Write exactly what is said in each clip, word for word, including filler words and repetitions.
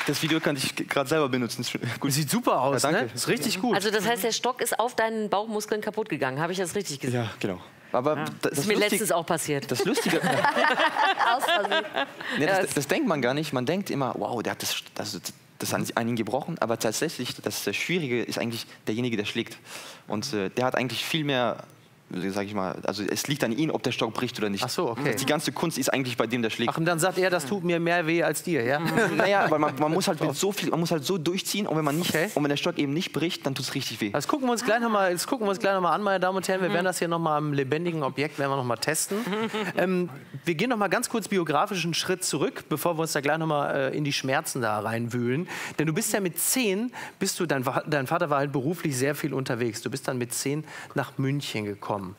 Das Video kann ich gerade selber benutzen. Gut. Sieht super aus, ja, danke. ne? Ist richtig gut. Also das heißt, der Stock ist auf deinen Bauchmuskeln kaputt gegangen. Habe ich das richtig gesehen? Ja, genau. Aber ja. das, das ist mir Lustige, letztens auch passiert. Das Lustige... nee, das, das denkt man gar nicht. Man denkt immer, wow, der hat das, das, das an einen gebrochen. Aber tatsächlich, das Schwierige ist eigentlich derjenige, der schlägt. Und äh, der hat eigentlich viel mehr... Sag ich mal, also es liegt an ihm, ob der Stock bricht oder nicht. Ach so, okay. Die ganze Kunst ist eigentlich bei dem, der schlägt. Ach, und dann sagt er, das tut mir mehr weh als dir, ja? Naja, weil man, man muss halt mit so viel, man muss halt so durchziehen und wenn man nicht, okay. und wenn der Stock eben nicht bricht, dann tut es richtig weh. Das gucken wir uns gleich noch mal, das gucken wir uns gleich noch mal an, meine Damen und Herren. Wir werden das hier noch mal am lebendigen Objekt werden wir noch mal testen. ähm, wir gehen noch mal ganz kurz biografisch einen Schritt zurück, bevor wir uns da gleich noch mal äh, in die Schmerzen da reinwühlen. Denn du bist ja mit zehn, bist du, dein, dein Vater war halt beruflich sehr viel unterwegs. Du bist dann mit zehn nach München gekommen.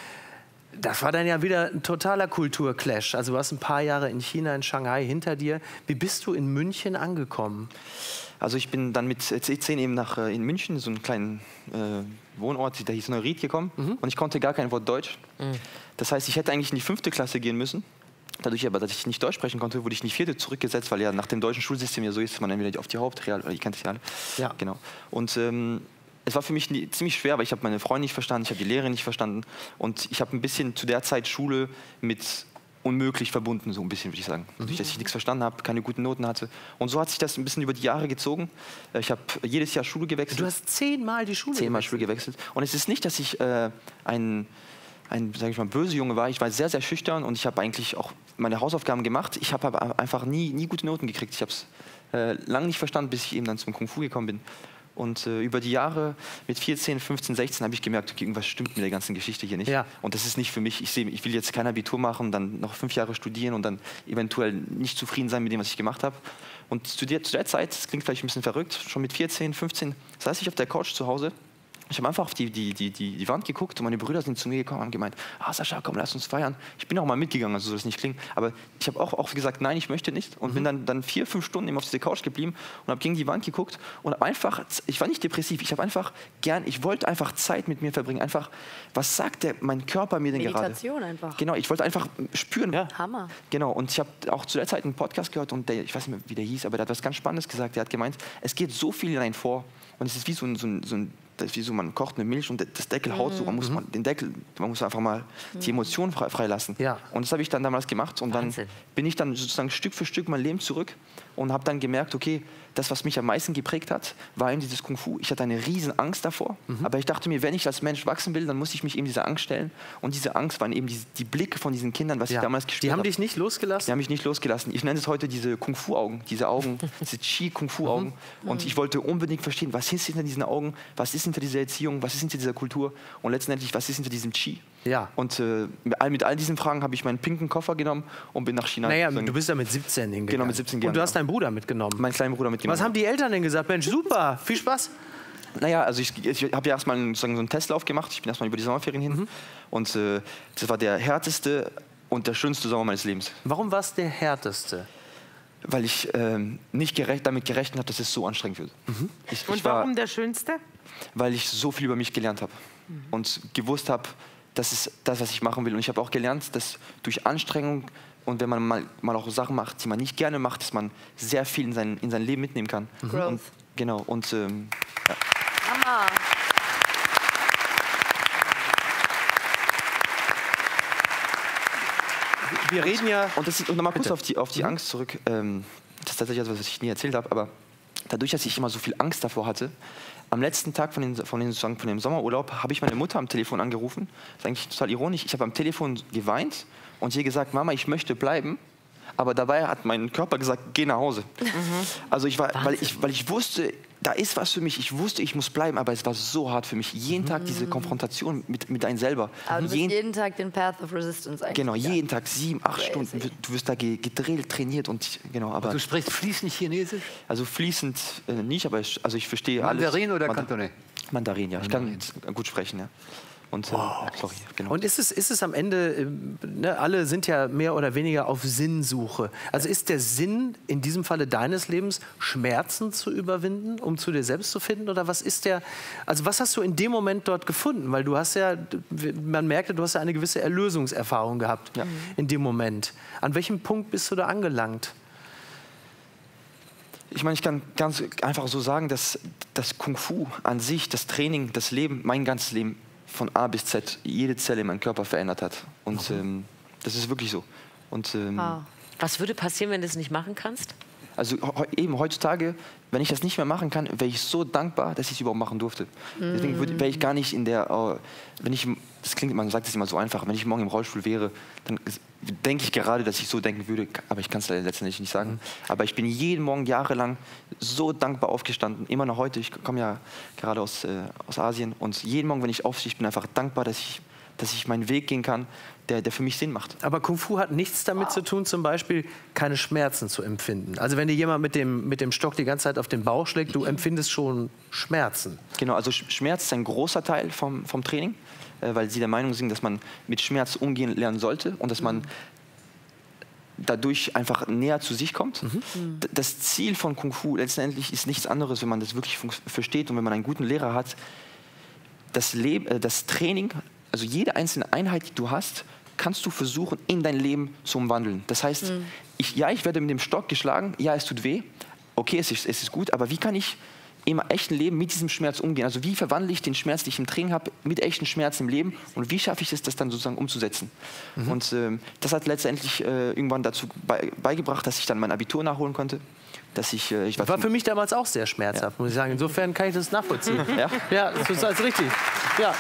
Das war dann ja wieder ein totaler Kulturclash. Also du hast ein paar Jahre in China, in Shanghai hinter dir. Wie bist du in München angekommen? Also ich bin dann mit zehn eben nach äh, in München, so einen kleinen äh, Wohnort, der hieß Neuried, gekommen. Mhm. Und ich konnte gar kein Wort Deutsch. Mhm. Das heißt, ich hätte eigentlich in die fünfte Klasse gehen müssen. Dadurch aber, dass ich nicht Deutsch sprechen konnte, wurde ich in die vierte zurückgesetzt, weil ja nach dem deutschen Schulsystem ja so ist, dass man entweder auf die Hauptreal, oder ich kennt es ja alle. Ja. Genau. Und ähm, es war für mich nie, ziemlich schwer, weil ich habe meine Freunde nicht verstanden, ich habe die Lehrerin nicht verstanden und ich habe ein bisschen zu der Zeit Schule mit unmöglich verbunden, so ein bisschen, würde ich sagen. Mhm. Dass ich nichts verstanden habe, keine guten Noten hatte. Und so hat sich das ein bisschen über die Jahre gezogen. Ich habe jedes Jahr Schule gewechselt. Du hast zehnmal die Schule Zehnmal gewechselt. Schule gewechselt. Und es ist nicht, dass ich äh, ein, ein sag ich mal, böser Junge war. Ich war sehr, sehr schüchtern und ich habe eigentlich auch meine Hausaufgaben gemacht. Ich habe aber einfach nie, nie gute Noten gekriegt. Ich habe es äh, lange nicht verstanden, bis ich eben dann zum Kung Fu gekommen bin. Und äh, über die Jahre mit vierzehn, fünfzehn, sechzehn habe ich gemerkt, okay, irgendwas stimmt mit der ganzen Geschichte hier nicht. Ja. Und das ist nicht für mich. Ich, seh, ich will jetzt kein Abitur machen, dann noch fünf Jahre studieren und dann eventuell nicht zufrieden sein mit dem, was ich gemacht habe. Und zu der, zu der Zeit, das klingt vielleicht ein bisschen verrückt, schon mit vierzehn, fünfzehn, saß ich auf der Couch zu Hause. Ich habe einfach auf die, die, die, die, die Wand geguckt und meine Brüder sind zu mir gekommen und haben gemeint, ah Sascha, komm, lass uns feiern. Ich bin auch mal mitgegangen, also soll das nicht klingen. Aber ich habe auch, auch gesagt, nein, ich möchte nicht. Und mhm. bin dann, dann vier, fünf Stunden eben auf dieser Couch geblieben und habe gegen die Wand geguckt und habe einfach, ich war nicht depressiv, ich habe einfach gern, ich wollte einfach Zeit mit mir verbringen. Einfach, was sagt der, mein Körper mir denn gerade? Meditation einfach. Genau, ich wollte einfach spüren. Ja. Hammer. Genau, und ich habe auch zu der Zeit einen Podcast gehört und der, ich weiß nicht mehr, wie der hieß, aber der hat was ganz Spannendes gesagt. Der hat gemeint, es geht so viel in einen vor und es ist wie so ein, so ein, so ein das ist wie so, man kocht eine Milch und das Deckel haut so, man muss man den Deckel, man muss einfach mal die Emotionen frei, freilassen. Ja. Und das habe ich dann damals gemacht und Wahnsinn. Dann bin ich dann sozusagen Stück für Stück mein Leben zurück und habe dann gemerkt, okay, das, was mich am meisten geprägt hat, war eben dieses Kung Fu. Ich hatte eine riesen Angst davor, mhm. aber ich dachte mir, wenn ich als Mensch wachsen will, dann muss ich mich eben dieser Angst stellen. Und diese Angst waren eben die, die Blicke von diesen Kindern, was ja. ich damals gespürt habe. Die haben hab. dich nicht losgelassen? Die haben mich nicht losgelassen. Ich nenne es heute diese Kung Fu-Augen, diese Augen, diese Chi-Kung-Fu-Augen. Mhm. Und ich wollte unbedingt verstehen, was ist hinter diesen Augen, was ist hinter dieser Erziehung, was ist hinter dieser Kultur und letztendlich, was ist hinter diesem Chi. Ja. Und äh, mit, all, mit all diesen Fragen habe ich meinen pinken Koffer genommen und bin nach China. Naja, du bist ja mit siebzehn hingegangen. Genau, mit siebzehn Und du hast deinen Bruder mitgenommen. Meinen kleinen Bruder mitgenommen. Was haben die Eltern denn gesagt? Mensch, super, viel Spaß. Naja, also ich, ich habe ja erstmal einen, so einen Testlauf gemacht. Ich bin erstmal über die Sommerferien hin. Mhm. Und äh, das war der härteste und der schönste Sommer meines Lebens. Warum war es der härteste? Weil ich ähm, nicht gerecht, damit gerechnet habe, dass es so anstrengend wird. Mhm. Ich, und ich war, warum der schönste? Weil ich so viel über mich gelernt habe mhm. und gewusst habe, das ist das, was ich machen will. Und ich habe auch gelernt, dass durch Anstrengung und wenn man mal, mal auch Sachen macht, die man nicht gerne macht, dass man sehr viel in sein, in sein Leben mitnehmen kann. Mhm. Und, genau. Und, ähm, ja. Hammer. Wir reden ja... Und, das, und nochmal kurz auf die, auf die mhm. Angst zurück. Ähm, das ist tatsächlich etwas, was ich nie erzählt habe, aber dadurch, dass ich immer so viel Angst davor hatte, am letzten Tag von, den, von, den, von dem Sommerurlaub habe ich meine Mutter am Telefon angerufen. Das ist eigentlich total ironisch. Ich habe am Telefon geweint und ihr gesagt, Mama, ich möchte bleiben. Aber dabei hat mein Körper gesagt, geh nach Hause. Mhm. Also ich war, weil ich, weil ich wusste, da ist was für mich. Ich wusste, ich muss bleiben, aber es war so hart für mich. Jeden Tag diese Konfrontation mit, mit einem selber. Aber du bist jeden, jeden Tag den Path of Resistance eigentlich. Genau, gegangen. jeden Tag sieben, acht Crazy. Stunden. Du wirst da gedrillt, trainiert und genau. Aber und du sprichst fließend Chinesisch? Also fließend äh, nicht, aber ich, also ich verstehe alles. Mandarin oder Kantonais? Mandarin, ja. Mandarin. Ich kann gut sprechen, ja. Und, äh, wow. sorry, genau. Und ist es, ist es am Ende, äh, ne, alle sind ja mehr oder weniger auf Sinnsuche. Also ist der Sinn in diesem Falle deines Lebens, Schmerzen zu überwinden, um zu dir selbst zu finden? Oder was ist der, also was hast du in dem Moment dort gefunden? Weil du hast ja, man merkte, du hast ja eine gewisse Erlösungserfahrung gehabt ja. in dem Moment. An welchem Punkt bist du da angelangt? Ich meine, ich kann ganz einfach so sagen, dass das Kung Fu an sich, das Training, das Leben, mein ganzes Leben von A bis Z, jede Zelle in meinem Körper verändert hat. Und ähm, das ist wirklich so. Und, ähm, ah. Was würde passieren, wenn du es nicht machen kannst? Also eben heutzutage, wenn ich das nicht mehr machen kann, wäre ich so dankbar, dass ich es überhaupt machen durfte. Mm. Deswegen wäre ich gar nicht in der, uh, wenn ich, das klingt, man sagt es immer so einfach, wenn ich morgen im Rollstuhl wäre, dann denke ich gerade, dass ich so denken würde, aber ich kann es letztendlich nicht sagen. Mm. Aber ich bin jeden Morgen jahrelang so dankbar aufgestanden, immer noch heute, ich komme ja gerade aus, äh, aus Asien und jeden Morgen, wenn ich aufstehe, ich bin einfach dankbar, dass ich, dass ich meinen Weg gehen kann, Der, der für mich Sinn macht. Aber Kung Fu hat nichts damit wow. zu tun, zum Beispiel keine Schmerzen zu empfinden. Also wenn dir jemand mit dem, mit dem Stock die ganze Zeit auf den Bauch schlägt, du empfindest schon Schmerzen. Genau, also Schmerz ist ein großer Teil vom, vom Training, äh, weil sie der Meinung sind, dass man mit Schmerz umgehen lernen sollte und dass man dadurch einfach näher zu sich kommt. Mhm. Das Ziel von Kung Fu letztendlich ist nichts anderes, wenn man das wirklich versteht und wenn man einen guten Lehrer hat, das, Leb äh, das Training, also jede einzelne Einheit, die du hast, kannst du versuchen, in dein Leben zu umwandeln. Das heißt, mhm. ich, ja, ich werde mit dem Stock geschlagen, ja, es tut weh, okay, es ist, es ist gut, aber wie kann ich im echten Leben mit diesem Schmerz umgehen? Also wie verwandle ich den Schmerz, den ich im Training habe, mit echten Schmerz im Leben und wie schaffe ich es, das dann sozusagen umzusetzen? Mhm. Und äh, das hat letztendlich äh, irgendwann dazu bei, beigebracht, dass ich dann mein Abitur nachholen konnte. Dass ich, äh, ich war, war für mich damals auch sehr schmerzhaft, ja. muss ich sagen. Insofern kann ich das nachvollziehen. Ja, ja, das ist also richtig. Ja.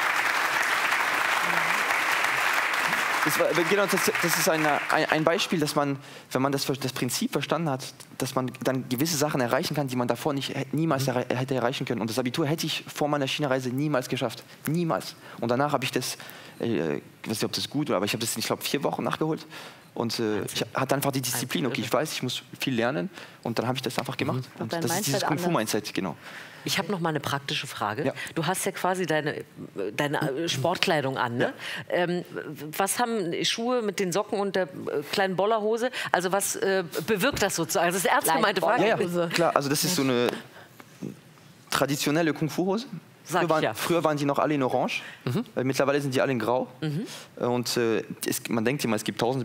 Das, war, genau, das, das ist eine, ein, ein Beispiel, dass man, wenn man das, das Prinzip verstanden hat, dass man dann gewisse Sachen erreichen kann, die man davor nicht, niemals mhm. erre hätte erreichen können. Und das Abitur hätte ich vor meiner China-Reise niemals geschafft. Niemals. Und danach habe ich das, äh, ich weiß nicht, ob das gut war, aber ich habe das, ich glaube, vier Wochen nachgeholt. Und äh, ich hatte einfach die Disziplin, okay, ich weiß, ich muss viel lernen. Und dann habe ich das einfach gemacht. Mhm. Und das Mindset ist dieses Kung Fu-Mindset, genau. Ich habe noch mal eine praktische Frage. Ja. Du hast ja quasi deine, deine Mhm. Sportkleidung an. Ne? Ja. Ähm, was haben Schuhe mit den Socken und der kleinen Bollerhose? Also was äh, bewirkt das sozusagen? Das ist ernst gemeinte Frage. Ja, ja, klar. Also das ist so eine traditionelle Kung-Fu-Hose. Früher waren, ja. früher waren die noch alle in Orange. Mhm. Mittlerweile sind die alle in Grau. Mhm. Und äh, es, man denkt immer, es gibt tausend